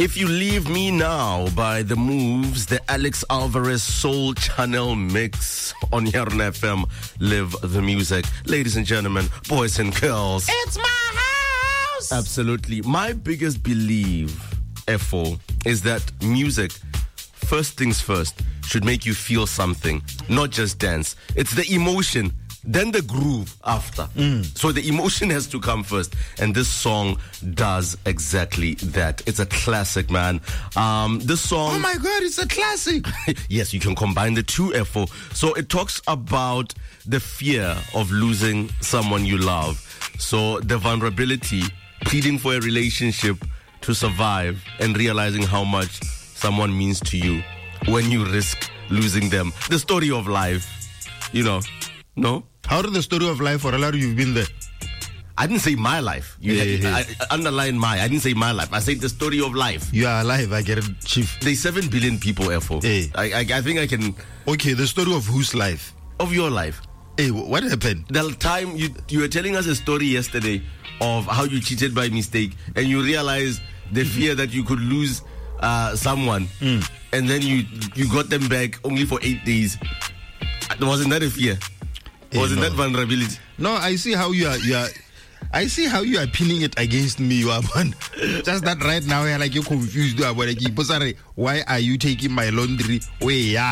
If You Leave Me Now by The Moves, the Alex Alvarez Soul Channel mix on Yarn FM. Live the music. Ladies and gentlemen, boys and girls. It's my house! Absolutely. My biggest belief, FO, is that music, first things first, should make you feel something, not just dance. It's the emotion, then the groove after. So the emotion has to come first, and this song does exactly that. It's a classic, man. This song, Oh my God, it's a classic. yes, you can combine the two, FO. So it talks about the fear of losing someone you love. So the vulnerability, pleading for a relationship to survive, and realizing how much someone means to you when you risk losing them. The story of life, no? How did the story of life, or a you've been there? I didn't say my life. I underline I didn't say my life. I said the story of life. You are alive, I get it, Chief. There's 7 billion people, FO. Hey. I think I can... Okay, the story of whose life? Of your life. Hey, what happened? The time you were telling us a story yesterday of how you cheated by mistake, and you realized the fear that you could lose someone, and then you got them back only for 8 days. Wasn't that a fear? Wasn't that vulnerability? No, I see how you are. I see how you are pinning it against me, you are one. Just that right now you're confused about it. Why are you taking my laundry? No,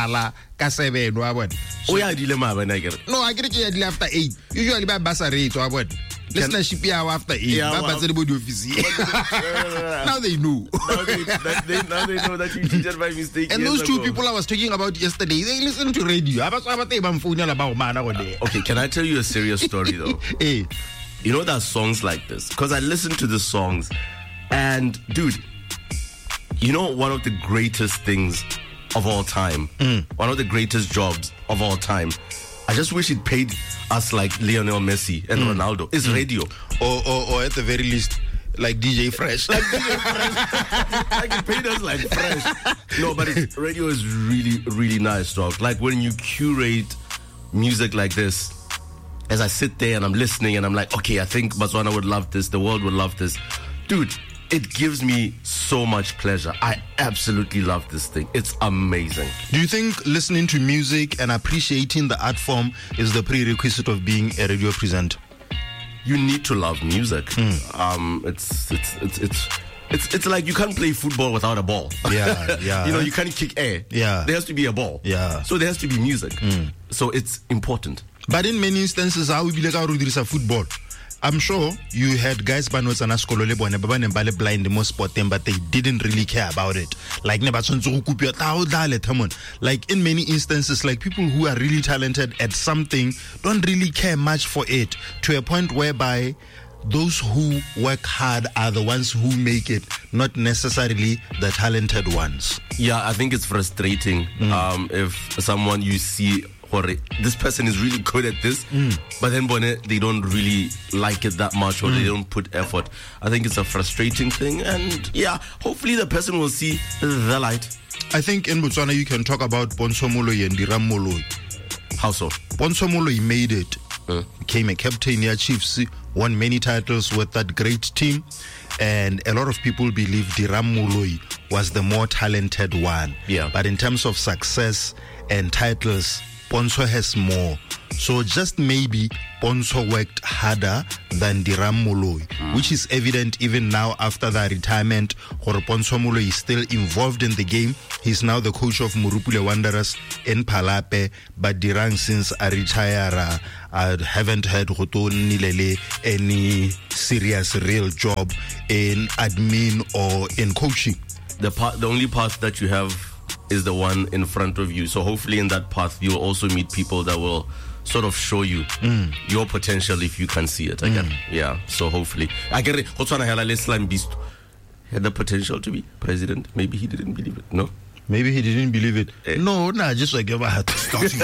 I get it after 8. Usually by Basari to about listenership after 8. Now they know. Now they know that you cheated by mistake. And those two people I was talking about yesterday, they listen to radio. Okay, can I tell you a serious story though? Hey. You know, there's songs like this, because I listen to the songs, and dude, you know, one of the greatest things of all time, one of the greatest jobs of all time, I just wish it paid us like Lionel Messi and Ronaldo, is radio. Or at the very least, like DJ Fresh. Like DJ Fresh. Like it paid us like Fresh. No, but radio is really, really nice, dog. Like when you curate music like this, as I sit there and I'm listening and I'm like, okay, I think Botswana would love this, the world would love this. Dude, it gives me so much pleasure. I absolutely love this thing. It's amazing. Do you think listening to music and appreciating the art form is the prerequisite of being a radio presenter? You need to love music. It's like you can't play football without a ball. Yeah. You can't kick air. Yeah. There has to be a ball. Yeah. So there has to be music. So it's important. But in many instances, how we like our football. I'm sure you had guys banwets and askolole bone blind the most sport them, but they didn't really care about it. Like like in many instances, like people who are really talented at something don't really care much for it, to a point whereby those who work hard are the ones who make it, not necessarily the talented ones. Yeah, I think it's frustrating if someone you see, or this person is really good at this, but then they don't really like it that much, or they don't put effort. I think it's a frustrating thing, and yeah, hopefully the person will see the light. I think in Botswana you can talk about Pontsho Moloi and Diram Moloi. How so? Pontsho Moloi made it, became a captain at Chiefs, won many titles with that great team, and a lot of people believe Diram Moloi was the more talented one. Yeah. But in terms of success and titles, Pontsho has more. So just maybe Pontsho worked harder than Diram Moloi, which is evident even now after the retirement. Pontsho Moloi is still involved in the game. He's now the coach of Murupule Wanderers in Palape, but Dirang, since I retire, I haven't had Nilele any serious real job in admin or in coaching. The only path that you have is the one in front of you. So hopefully in that path you'll also meet people that will sort of show you your potential if you can see it again. Yeah, so hopefully I get it. Had the potential to be president. Maybe he didn't believe it. No, maybe he didn't believe it. No, just like ever had